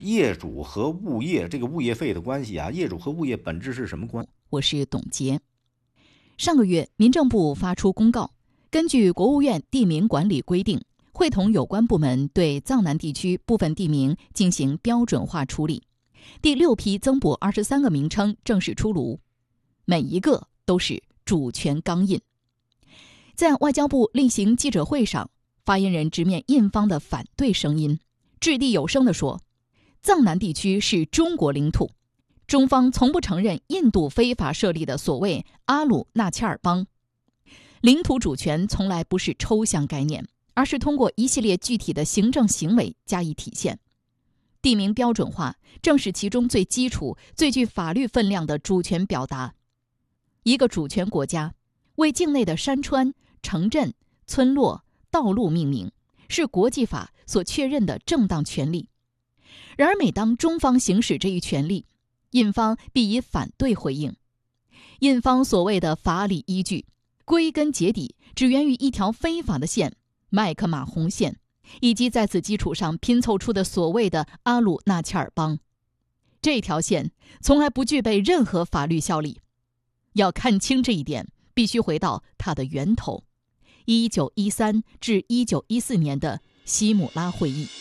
业主和物业这个物业费的关系啊，业主和物业本质是什么关系？ 我是董洁。上个月，民政部发出公告，根据国务院地名管理规定，会同有关部门对藏南地区部分地名进行标准化处理。第6批增补23个名称正式出炉，每一个都是主权钢印。在外交部例行记者会上，发言人直面印方的反对声音，掷地有声地说，藏南地区是中国领土，中方从不承认印度非法设立的所谓阿鲁纳恰尔邦。领土主权从来不是抽象概念，而是通过一系列具体的行政行为加以体现。地名标准化正是其中最基础、最具法律分量的主权表达。一个主权国家为境内的山川、城镇、村落、道路命名，是国际法所确认的正当权利。然而每当中方行使这一权利，印方必以反对回应。印方所谓的法理依据，归根结底只源于一条非法的线——麦克马洪线，以及在此基础上拼凑出的所谓的阿鲁纳恰尔邦。这条线从来不具备任何法律效力。要看清这一点，必须回到它的源头：1913至1914年的西姆拉会议。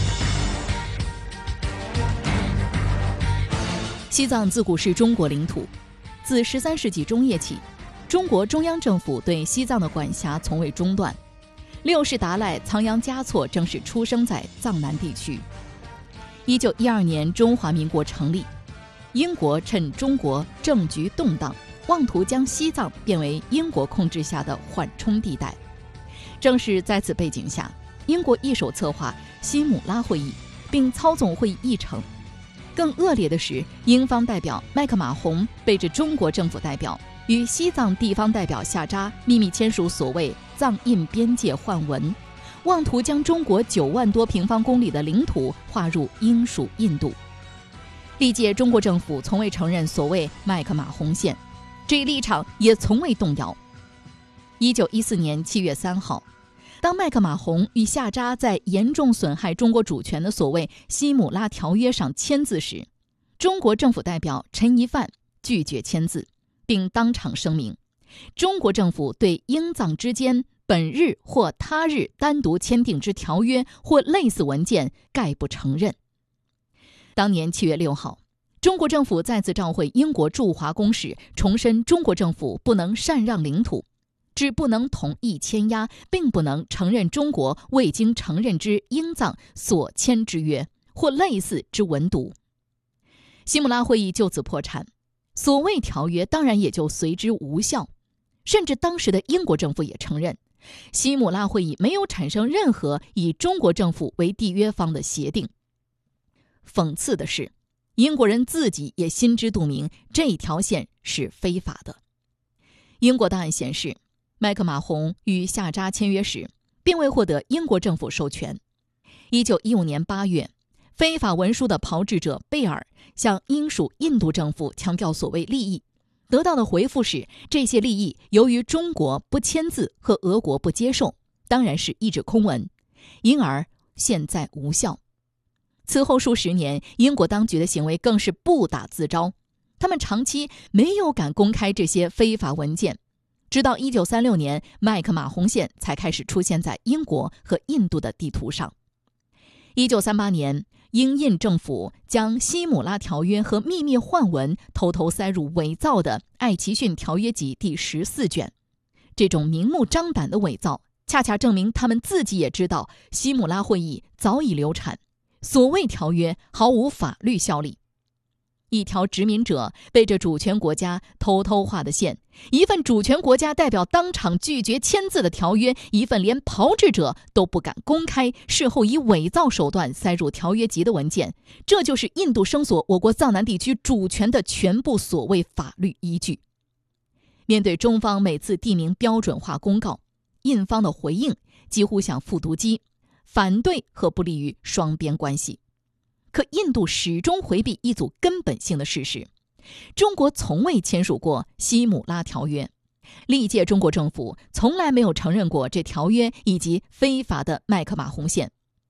西藏自古是中国领土，自13世纪中叶起，中国中央政府对西藏的管辖从未中断。六世达赖仓央嘉措正是出生在藏南地区。1912年，中华民国成立，英国趁中国政局动荡，妄图将西藏变为英国控制下的缓冲地带。正是在此背景下，英国一手策划西姆拉会议，并操纵会议议程。更恶劣的是，英方代表麦克马洪背着中国政府代表，与西藏地方代表夏扎秘密签署所谓藏印边界换文，妄图将中国9万多平方公里的领土划入英属印度。历届中国政府从未承认所谓麦克马洪线，这一立场也从未动摇。1914年7月3号，当麦克马洪与夏扎在严重损害中国主权的所谓西姆拉条约上签字时，中国政府代表陈宜范拒绝签字，并当场声明，中国政府对英藏之间本日或他日单独签订之条约或类似文件概不承认。当年7月6号，中国政府再次召会英国驻华公使，重申中国政府不能禅让领土，只不能同意签押，并不能承认中国未经承认之英藏所签之约或类似之文牍。西姆拉会议就此破产，所谓条约当然也就随之无效。甚至当时的英国政府也承认，西姆拉会议没有产生任何以中国政府为缔约方的协定。讽刺的是，英国人自己也心知肚明，这条线是非法的。英国档案显示，麦克马洪与夏扎签约时，并未获得英国政府授权。1915年8月，非法文书的炮制者贝尔向英属印度政府强调所谓利益，得到的回复是，这些利益由于中国不签字和俄国不接受，当然是一纸空文，因而现在无效。此后数十年，英国当局的行为更是不打自招，他们长期没有敢公开这些非法文件，直到1936年，麦克马洪线才开始出现在英国和印度的地图上。1938年，英印政府将西姆拉条约和秘密换文偷偷塞入伪造的艾奇逊条约集第14卷。这种明目张胆的伪造，恰恰证明他们自己也知道西姆拉会议早已流产，所谓条约毫无法律效力。一条殖民者背着主权国家偷偷画的线，一份主权国家代表当场拒绝签字的条约，一份连炮制者都不敢公开，事后以伪造手段塞入条约集的文件，这就是印度声索我国藏南地区主权的全部所谓法律依据。面对中方每次地名标准化公告，印方的回应几乎像复读机，反对和不利于双边关系。可印度始终回避一组根本性的事实：中国从未签署过西姆拉条约，历届中国政府从来没有承认过这条约以及非法的麦克马洪线。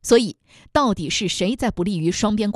所以，到底是谁在不利于双边